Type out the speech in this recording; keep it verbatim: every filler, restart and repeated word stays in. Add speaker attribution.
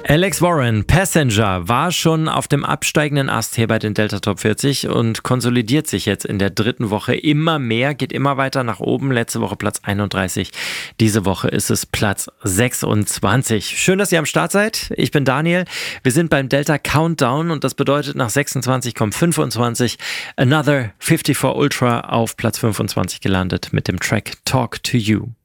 Speaker 1: Alex Warren, Passenger, war schon auf dem absteigenden Ast hier bei den Delta Top vierzig und konsolidiert sich jetzt in der dritten Woche immer mehr, geht immer weiter nach oben. Letzte Woche Platz einunddreißig, diese Woche ist es Platz sechsundzwanzig. Schön, dass ihr am Start seid. Ich bin Daniel. Wir sind beim Delta Countdown und das bedeutet, nach sechsundzwanzig kommen fünfundzwanzig. Another fünfundfünfzig Ultra auf Platz fünfundzwanzig gelandet mit dem Track Talk to You.